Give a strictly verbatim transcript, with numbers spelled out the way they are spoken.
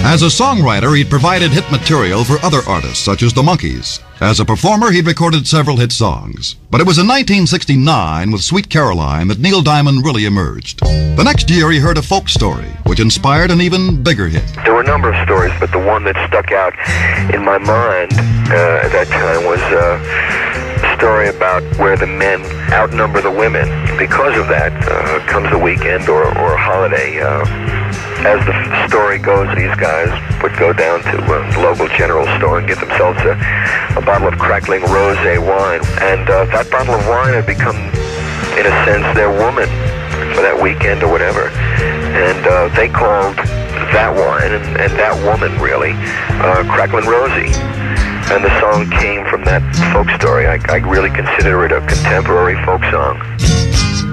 As a songwriter, he'd provided hit material for other artists, such as the Monkees. As a performer, he'd recorded several hit songs. But it was in nineteen sixty-nine, with Sweet Caroline, that Neil Diamond really emerged. The next year, he heard a folk story, which inspired an even bigger hit. There were a number of stories, but the one that stuck out in my mind uh, at that time was uh, a story about where the men outnumber the women. Because of that, uh, comes a weekend or, or a holiday. Uh, As the story goes, these guys would go down to a local general store and get themselves a, a bottle of crackling rosé wine. And uh, that bottle of wine had become, in a sense, their woman for that weekend or whatever. And uh, they called that wine and, and that woman, really, uh, Cracklin' Rosie. And the song came from that folk story. I, I really consider it a contemporary folk song.